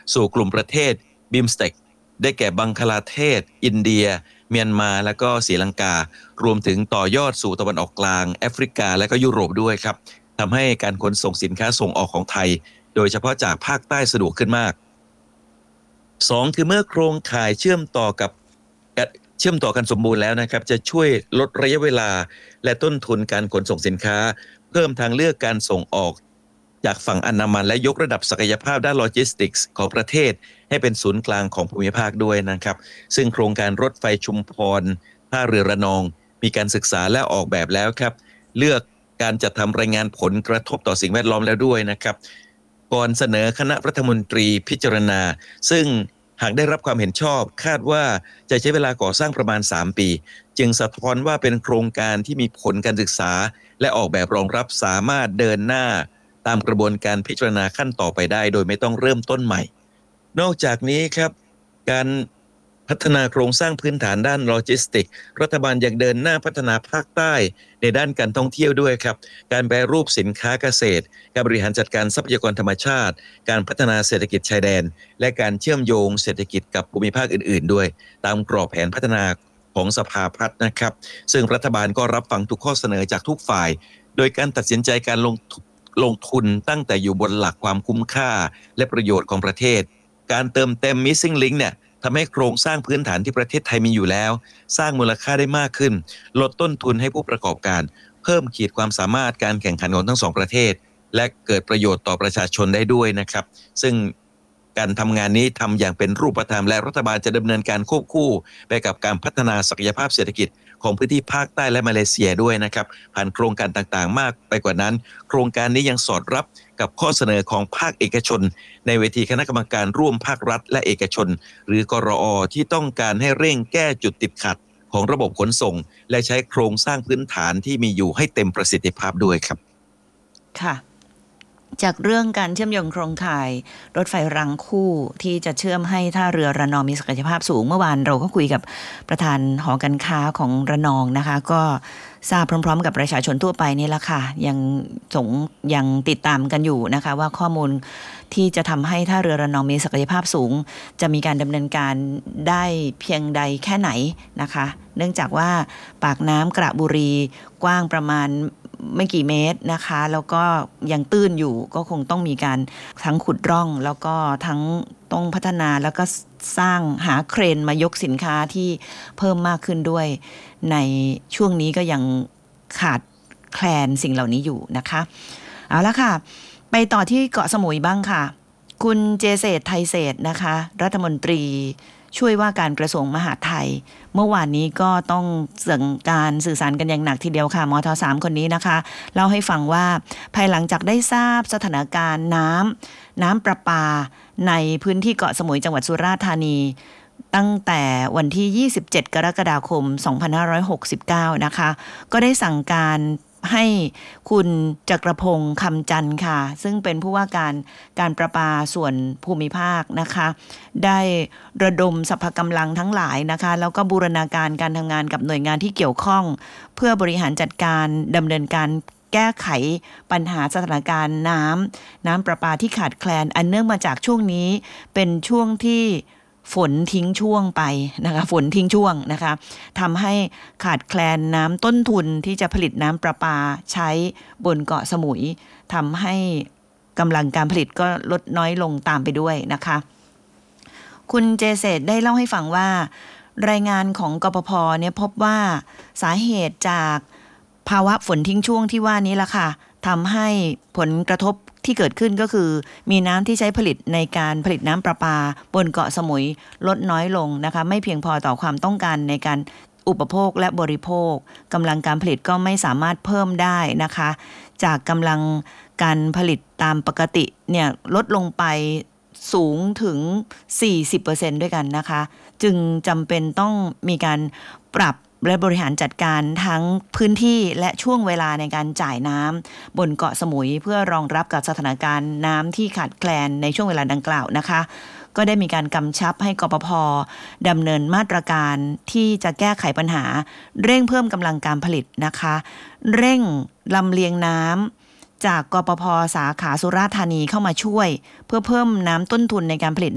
สู่กลุ่มประเทศบิมสเต็กได้แก่บังคลาเทศอินเดียเมียนมาและก็ศรีลังการวมถึงต่อยอดสู่ตะวันออกกลางแอฟริกาและก็ยุโรปด้วยครับทำให้การขนส่งสินค้าส่งออกของไทยโดยเฉพาะจากภาคใต้สะดวกขึ้นมาก2คือเมื่อโครงข่ายเชื่อมต่อกันสมบูรณ์แล้วนะครับจะช่วยลดระยะเวลาและต้นทุนการขนส่งสินค้าเพิ่มทางเลือกการส่งออกจากฝั่งอันดามันและยกระดับศักยภาพด้านโลจิสติกส์ของประเทศให้เป็นศูนย์กลางของภูมิภาคด้วยนะครับซึ่งโครงการรถไฟชุมพรท่าเรือระนองมีการศึกษาและออกแบบแล้วครับเลือกการจัดทำรายงานผลกระทบต่อสิ่งแวดล้อมแล้วด้วยนะครับก่อนเสนอคณะรัฐมนตรีพิจารณาซึ่งหากได้รับความเห็นชอบคาดว่าจะใช้เวลาก่อสร้างประมาณ3ปีจึงสะท้อนว่าเป็นโครงการที่มีผลการศึกษาและออกแบบรองรับสามารถเดินหน้าตามกระบวนการพิจารณาขั้นต่อไปได้โดยไม่ต้องเริ่มต้นใหม่นอกจากนี้ครับการพัฒนาโครงสร้างพื้นฐานด้านโลจิสติกรัฐบาลยังเดินหน้าพัฒนาภาคใต้ในด้านการท่องเที่ยวด้วยครับการแปรรูปสินค้าเกษตรการบริหารจัดการทรัพยากรธรรมชาติการพัฒนาเศรษฐกิจชายแดนและการเชื่อมโยงเศรษฐกิจกับภูมิภาคอื่นๆด้วยตามกรอบแผนพัฒนาของสภาพัฒน์นะครับซึ่งรัฐบาลก็รับฟังทุกข้อเสนอจากทุกฝ่ายโดยการตัดสินใจการลงทุนตั้งแต่อยู่บนหลักความคุ้มค่าและประโยชน์ของประเทศการเติมเต็ม Missing Link เนี่ยทำให้โครงสร้างพื้นฐานที่ประเทศไทยมีอยู่แล้วสร้างมูลค่าได้มากขึ้นลดต้นทุนให้ผู้ประกอบการเพิ่มขีดความสามารถการแข่งขันของทั้งสองประเทศและเกิดประโยชน์ต่อประชาชนได้ด้วยนะครับซึ่งการทำงานนี้ทำอย่างเป็นรูปธรรมและรัฐบาลจะดำเนินการควบคู่ไปกับการพัฒนาศักยภาพเศรษฐกิจของพื้นที่ภาคใต้และมาเลเซียด้วยนะครับผ่านโครงการต่างๆมากไปกว่านั้นโครงการนี้ยังสอดรับกับข้อเสนอของภาคเอกชนในเวทีคณะกรรมการร่วมภาครัฐและเอกชนหรือกรอที่ต้องการให้เร่งแก้จุดติดขัดของระบบขนส่งและใช้โครงสร้างพื้นฐานที่มีอยู่ให้เต็มประสิทธิภาพด้วยครับค่ะจากเรื่องการเชื่อมโยงโครงข่ายรถไฟรางคู่ที่จะเชื่อมให้ท่าเรือระนองมีศักยภาพสูงเมื่อวานเราก็คุยกับประธานหอการค้าของระนองนะคะก็ทราบพร้อมๆกับประชาชนทั่วไปนี่แหละค่ะยังติดตามกันอยู่นะคะว่าข้อมูลที่จะทำให้ท่าเรือระนองมีศักยภาพสูงจะมีการดำเนินการได้เพียงใดแค่ไหนนะคะเนื่องจากว่าปากน้ำกระบุรีกว้างประมาณไม่กี่เมตรนะคะแล้วก็ยังตื้นอยู่ก็คงต้องมีการทั้งขุดร่องแล้วก็ทั้งต้องพัฒนาแล้วก็สร้างหาเครนมายกสินค้าที่เพิ่มมากขึ้นด้วยในช่วงนี้ก็ยังขาดแคลนสิ่งเหล่านี้อยู่นะคะเอาละค่ะไปต่อที่เกาะสมุยบ้างค่ะคุณเจเศรษฐ์ไทยเศรษฐ์นะคะรัฐมนตรีช่วยว่าการกระทรวงมหาดไทยเมื่อวานนี้ก็ต้องสั่งการสื่อสารกันอย่างหนักทีเดียวค่ะมท.3 คนนี้นะคะเล่าให้ฟังว่าภายหลังจากได้ทราบสถานการณ์น้ำประปาในพื้นที่เกาะสมุยจังหวัดสุราษฎร์ธานีตั้งแต่วันที่27กรกฎาคม2569นะคะก็ได้สั่งการให้คุณจักรพงศ์คำจันทร์ค่ะซึ่งเป็นผู้ว่าการประปาส่วนภูมิภาคนะคะได้ระดมสรรพกำลังทั้งหลายนะคะแล้วก็บูรณาการการทำงานกับหน่วยงานที่เกี่ยวข้องเพื่อบริหารจัดการดำเนินการแก้ไขปัญหาสถานการณ์น้ำประปาที่ขาดแคลนอันเนื่องมาจากช่วงนี้เป็นช่วงที่ฝนทิ้งช่วงไปนะคะฝนทิ้งช่วงนะคะทำให้ขาดแคลนน้ำต้นทุนที่จะผลิตน้ำประปาใช้บนเกาะสมุยทำให้กำลังการผลิตก็ลดน้อยลงตามไปด้วยนะคะคุณเจเศษได้เล่าให้ฟังว่ารายงานของกปภ.เนี่ยพบว่าสาเหตุจากภาวะฝนทิ้งช่วงที่ว่านี้ล่ะค่ะทำให้ผลกระทบที่เกิดขึ้นก็คือมีน้ำที่ใช้ผลิตในการผลิตน้ำประปาบนเกาะสมุยลดน้อยลงนะคะไม่เพียงพอต่อความต้องการในการอุปโภคและบริโภคกำลังการผลิตก็ไม่สามารถเพิ่มได้นะคะจากกำลังการผลิตตามปกติเนี่ยลดลงไปสูงถึง 40% ด้วยกันนะคะจึงจำเป็นต้องมีการปรับและบริหารจัดการทั้งพื้นที่และช่วงเวลาในการจ่ายน้ำบนเกาะสมุยเพื่อรองรับกับสถานการณ์น้ำที่ขาดแคลนในช่วงเวลาดังกล่าวนะคะก็ได้มีการกำชับให้กปภ.ดำเนินมาตรการที่จะแก้ไขปัญหาเร่งเพิ่มกำลังการผลิตนะคะเร่งลำเลียงน้ำจากกปภ.สาขาสุราษฎร์ธานีเข้ามาช่วยเพื่อเพิ่มน้ำต้นทุนในการผลิต